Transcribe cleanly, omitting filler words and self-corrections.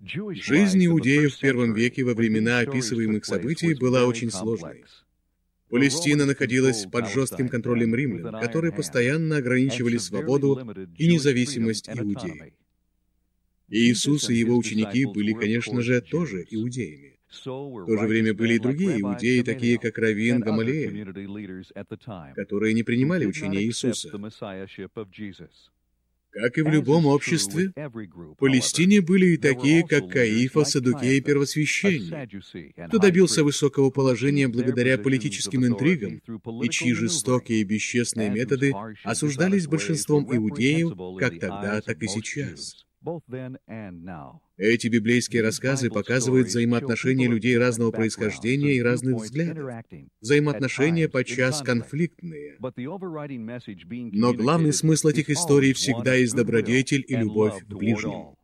Жизнь иудеев в первом веке во времена описываемых событий была очень сложной. Палестина находилась под жестким контролем римлян, которые постоянно ограничивали свободу и независимость Иудеи. И Иисус и его ученики были, конечно же, тоже иудеями. В то же время были и другие иудеи, такие как раввин Гамалиэль, которые не принимали учения Иисуса. Как и в любом обществе, в Палестине были и такие, как Каифа, Саддукей и первосвященник, кто добился высокого положения благодаря политическим интригам, и чьи жестокие и бесчестные методы осуждались большинством иудеев как тогда, так и сейчас. Эти библейские рассказы показывают взаимоотношения людей разного происхождения и разных взглядов. Взаимоотношения подчас конфликтные. Но главный смысл этих историй всегда есть добродетель и любовь к ближнему.